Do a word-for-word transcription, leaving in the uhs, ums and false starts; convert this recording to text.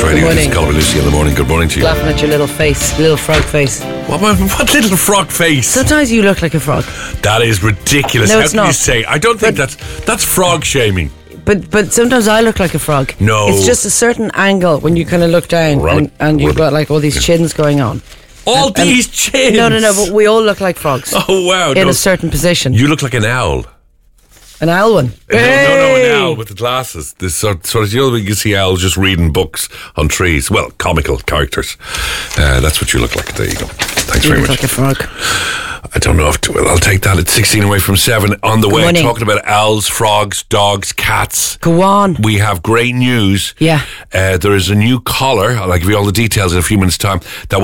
Friday. It's Colby Lucy in the morning. Good morning to you. Laughing at your little face, little frog face. What, what, what little frog face? Sometimes you look like a frog. That is ridiculous. No, How it's can not. you say? I don't think But- that's that's frog shaming. But but sometimes I look like a frog. No. It's just a certain angle when you kind of look down Rabbit. and, and you've Rabbit. got like all these chins going on. All And- and- these chins. No, no, no, but we all look like frogs. Oh wow! In no. a certain position. You look like an owl. An owl one. No, no, no, an Hey! owl with the glasses. This sort, sort of, you know, when you see owls just reading books on trees. Well, comical characters. Uh, that's what you look like. There you go. Thanks You very look much. like a frog. I don't know if to, well, I'll take that. It's sixteen away from seven on the way. morning. Talking about owls, frogs, dogs, cats. Go on. We have great news. Yeah. Uh, there is a new collar. I'll give you all the details in a few minutes' time. That